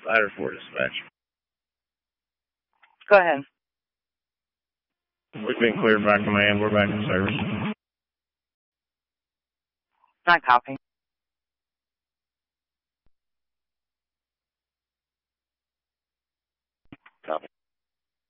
Ladder 4 dispatch. Go ahead. We've been cleared by command. We're back in service. Not copy. Copy.